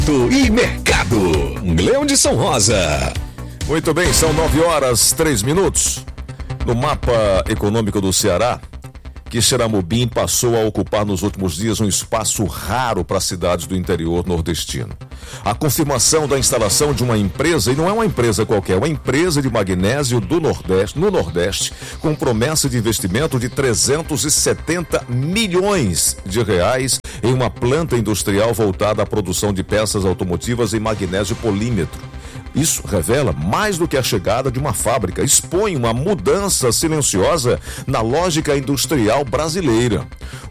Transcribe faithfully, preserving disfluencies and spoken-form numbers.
E mercado, Leão de São Rosa. Muito bem, são nove horas, três minutos. No mapa econômico do Ceará, Quixeramobim passou a ocupar nos últimos dias um espaço raro para cidades do interior nordestino. A confirmação da instalação de uma empresa, e não é uma empresa qualquer, é uma empresa de magnésio do Nordeste, no Nordeste, com promessa de investimento de trezentos e setenta milhões de reais em uma planta industrial voltada à produção de peças automotivas em magnésio polímetro. Isso revela mais do que a chegada de uma fábrica, expõe uma mudança silenciosa na lógica industrial brasileira.